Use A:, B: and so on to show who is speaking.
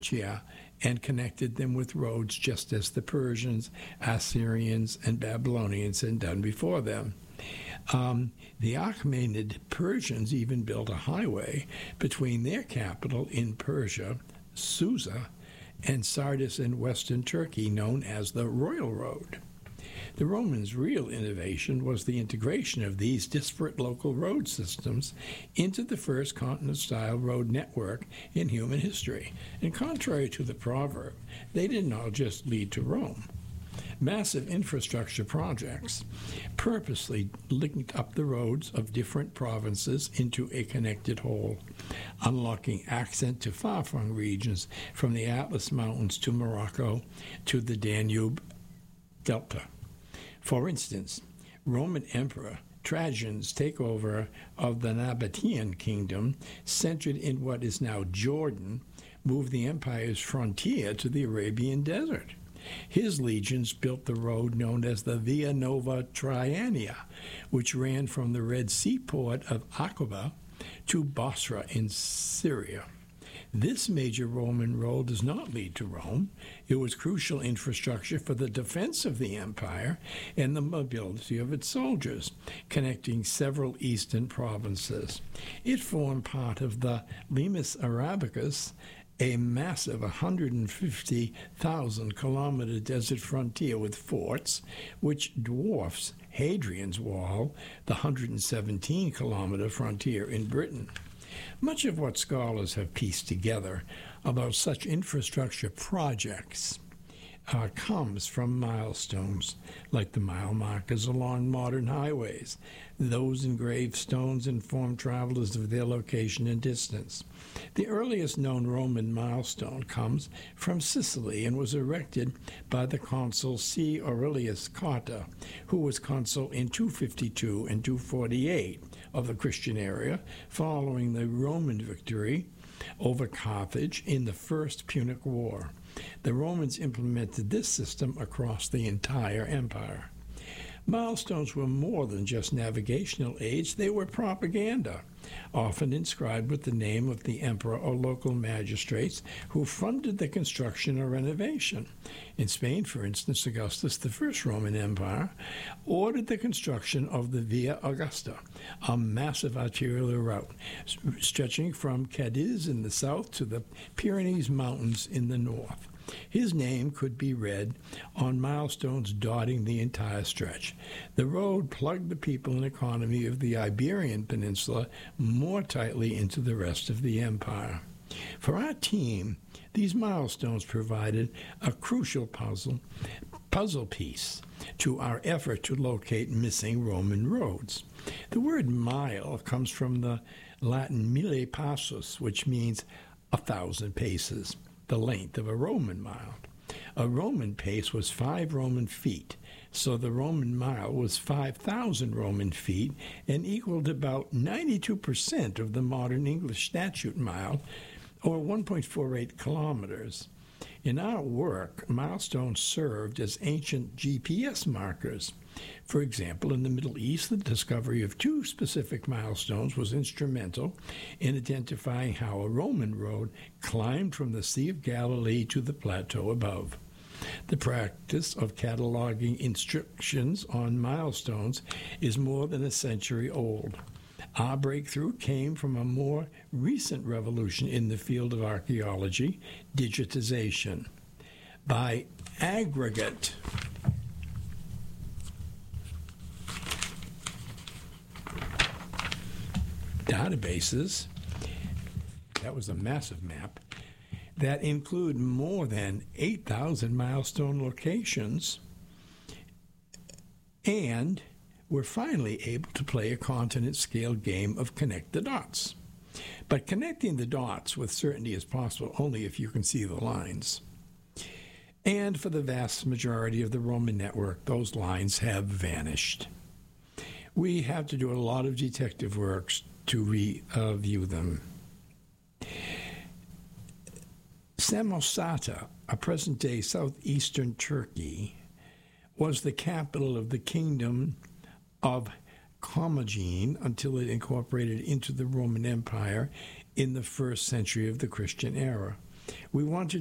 A: Persia and connected them with roads just as the Persians, Assyrians, and Babylonians had done before them. The Achaemenid Persians even built a highway between their capital in Persia, Susa, and Sardis in western Turkey, known as the Royal Road. The Romans' real innovation was the integration of these disparate local road systems into the first continent-style road network in human history. And contrary to the proverb, they did not just lead to Rome. Massive infrastructure projects purposely linked up the roads of different provinces into a connected whole, unlocking access to far-flung regions from the Atlas Mountains to Morocco to the Danube Delta. For instance, Roman Emperor Trajan's takeover of the Nabatean kingdom, centered in what is now Jordan, moved the empire's frontier to the Arabian desert. His legions built the road known as the Via Nova Traiana, which ran from the Red Sea port of Aqaba to Basra in Syria. This major Roman road does not lead to Rome. It was crucial infrastructure for the defense of the empire and the mobility of its soldiers, connecting several eastern provinces. It formed part of the Limes Arabicus, a massive 150,000-kilometer desert frontier with forts, which dwarfs Hadrian's Wall, the 117-kilometer frontier in Britain. Much of what scholars have pieced together about such infrastructure projects comes from milestones, like the mile markers along modern highways. Those engraved stones inform travelers of their location and distance. The earliest known Roman milestone comes from Sicily and was erected by the consul C. Aurelius Cotta, who was consul in 252 and 248 of the Christian era, following the Roman victory over Carthage in the First Punic War. The Romans implemented this system across the entire empire. Milestones were more than just navigational aids, they were propaganda, often inscribed with the name of the emperor or local magistrates who funded the construction or renovation. In Spain, for instance, Augustus, the first Roman Empire, ordered the construction of the Via Augusta, a massive arterial route stretching from Cadiz in the south to the Pyrenees Mountains in the north. His name could be read on milestones dotting the entire stretch. The road plugged the people and economy of the Iberian Peninsula more tightly into the rest of the empire. For our team, these milestones provided a crucial puzzle piece to our effort to locate missing Roman roads. The word mile comes from the Latin mille passus, which means 1,000 paces. The length of a Roman mile. A Roman pace was 5 Roman feet, so the Roman mile was 5,000 Roman feet and equaled about 92% of the modern English statute mile, or 1.48 kilometers. In our work, milestones served as ancient GPS markers. For example, in the Middle East, the discovery of 2 specific milestones was instrumental in identifying how a Roman road climbed from the Sea of Galilee to the plateau above. The practice of cataloging inscriptions on milestones is more than a century old. Our breakthrough came from a more recent revolution in the field of archaeology, digitization. By aggregate databases, that was a massive map, that include more than 8,000 milestone locations, and we're finally able to play a continent-scale game of connect the dots. But connecting the dots with certainty is possible only if you can see the lines. And for the vast majority of the Roman network, those lines have vanished. We have to do a lot of detective work to review them. Samosata, a present-day southeastern Turkey, was the capital of the kingdom of Commagene until it incorporated into the Roman Empire in the 1st century of the Christian era. We want to